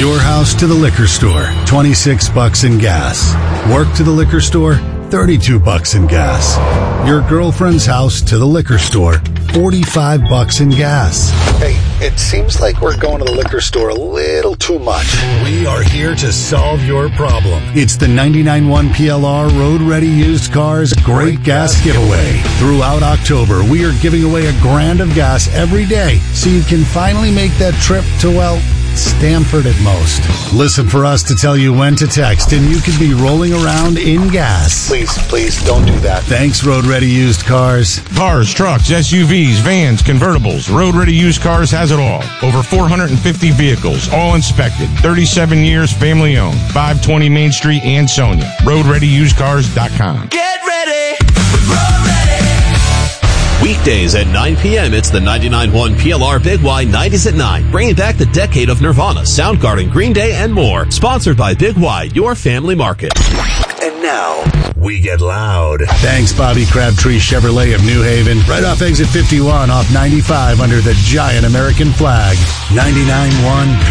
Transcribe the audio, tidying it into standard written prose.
Your house to the liquor store, $26 in gas. Work to the liquor store, $32 in gas. Your girlfriend's house to the liquor store, $45 in gas. Hey, it seems like we're going to the liquor store a little too much. We are here to solve your problem. It's the 99.1 PLR Road Ready Used Cars Great Gas Giveaway. Throughout October, we are giving away $1,000 of gas every day, so you can finally make that trip to, well, Stamford at most. Listen for us to tell you when to text, and you could be rolling around in gas. Please don't do that. Thanks, Road Ready Used Cars. Cars, trucks, SUVs, vans, convertibles. Road Ready Used Cars has it all. Over 450 vehicles, all inspected. 37 years, family owned. 520 Main Street, Ansonia. RoadReadyUsedCars.com. Get ready with Road Ready. Weekdays at 9 p.m., it's the 99.1 PLR Big Y 90s at 9, bringing back the decade of Nirvana, Soundgarden, Green Day, and more. Sponsored by Big Y, your family market. And now, we get loud. Thanks, Bobby Crabtree Chevrolet of New Haven. Right off exit 51 off 95 under the giant American flag. 99.1